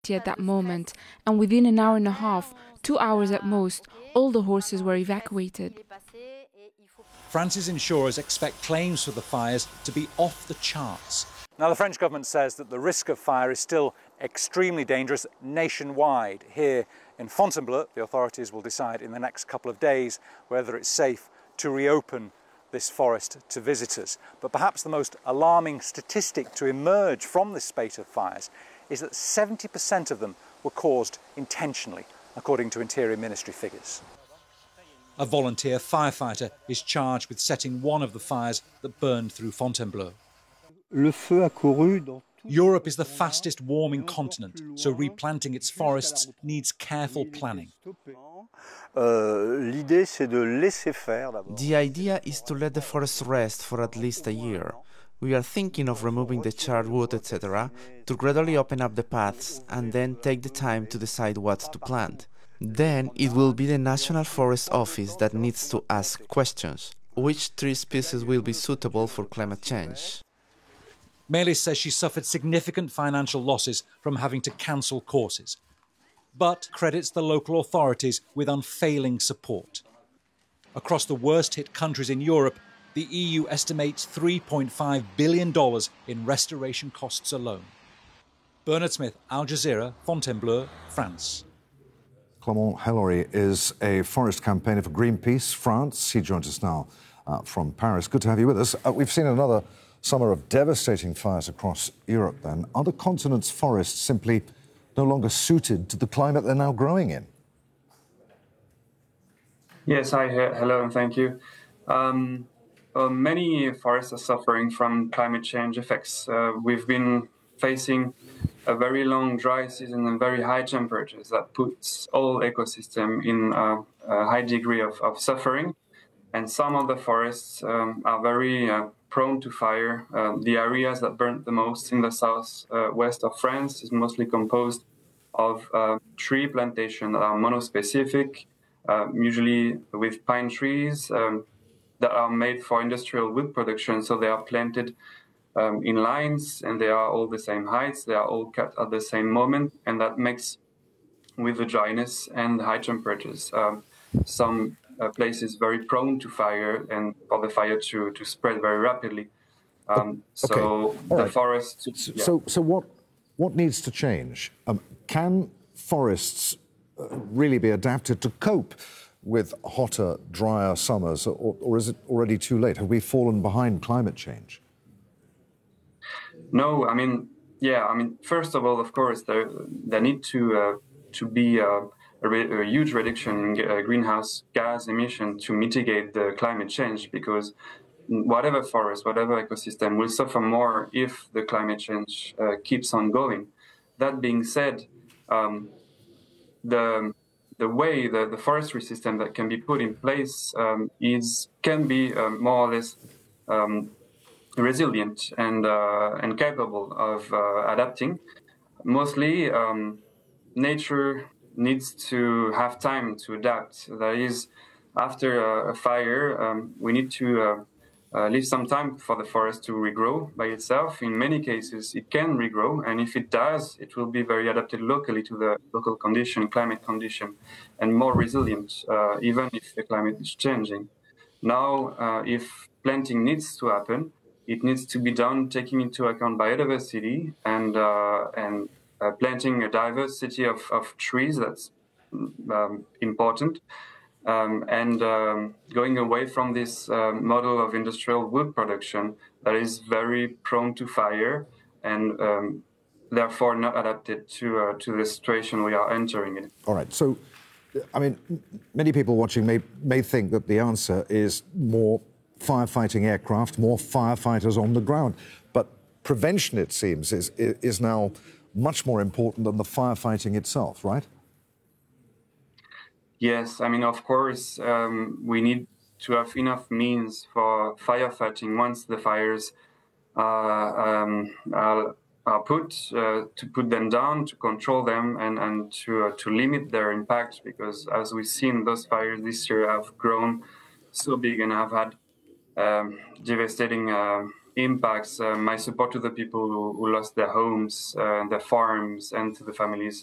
at that moment, and within an hour and a half, 2 hours at most, all the horses were evacuated. France's insurers expect claims for the fires to be off the charts. Now, the French government says that the risk of fire is still extremely dangerous nationwide. Here in Fontainebleau, the authorities will decide in the next couple of days whether it's safe to reopen this forest to visitors. But perhaps the most alarming statistic to emerge from this spate of fires is that 70% of them were caused intentionally, according to Interior Ministry figures. A volunteer firefighter is charged with setting one of the fires that burned through Fontainebleau. Europe is the fastest warming continent, so replanting its forests needs careful planning. The idea is to let the forest rest for at least a year. We are thinking of removing the charred wood, etc., to gradually open up the paths and then take the time to decide what to plant. Then it will be the National Forest Office that needs to ask questions. Which tree species will be suitable for climate change? Melis says she suffered significant financial losses from having to cancel courses, but credits the local authorities with unfailing support. Across the worst-hit countries in Europe, the EU estimates $3.5 billion in restoration costs alone. Bernard Smith, Al Jazeera, Fontainebleau, France. Clément Hellery is a forest campaigner for Greenpeace France. He joins us now from Paris. Good to have you with us. We've seen another summer of devastating fires across Europe then. Are the continent's forests simply no longer suited to the climate they're now growing in? Yes, hi, hello, and thank you. Many forests are suffering from climate change effects. We've been facing a very long dry season and very high temperatures that puts all ecosystem in a high degree of suffering. And some of the forests are very prone to fire. The areas that burnt the most in the south west of France is mostly composed of tree plantations that are monospecific, usually with pine trees that are made for industrial wood production. So they are planted in lines, and they are all the same heights. They are all cut at the same moment, and that makes, with the dryness and high temperatures, some places very prone to fire and for the fire to spread very rapidly. So the forest. Yeah. So what needs to change? Can forests really be adapted to cope with hotter, drier summers, or is it already too late? Have we fallen behind climate change? No, first of all, of course, there need to be a huge reduction in greenhouse gas emission to mitigate the climate change, because whatever forest, whatever ecosystem will suffer more if the climate change keeps on going. That being said, the way the forestry system that can be put in place can be more or less resilient and capable of adapting. Mostly, nature needs to have time to adapt. That is, after a fire, we need to leave some time for the forest to regrow by itself. In many cases, it can regrow, and if it does, it will be very adapted locally to the local condition, climate condition, and more resilient, even if the climate is changing. Now, if planting needs to happen, it needs to be done taking into account biodiversity and planting a diversity of trees. That's important. And going away from this model of industrial wood production that is very prone to fire and therefore not adapted to the situation we are entering in. All right. So, many people watching may think that the answer is more firefighting aircraft, more firefighters on the ground. But prevention, it seems, is now much more important than the firefighting itself, right? Yes, of course, we need to have enough means for firefighting once the fires are put, to put them down, to control them, and to limit their impact, because as we've seen, those fires this year have grown so big and have had devastating impacts, my support to the people who lost their homes, their farms, and to the families